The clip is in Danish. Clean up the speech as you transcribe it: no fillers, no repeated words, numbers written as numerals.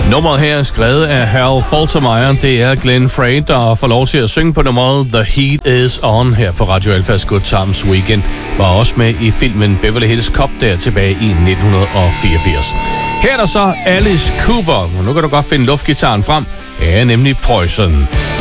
Nummeret her er skrevet af Harold Faltermeyer. Det er Glenn Frey, der får lov til at synge på nummeret The Heat Is On her på Radio Alphas Good Times Weekend. Var også med i filmen Beverly Hills Cop der tilbage i 1984. Her er der så Alice Cooper. Og nu kan du godt finde luftgitaren frem. Ja, nemlig Poison.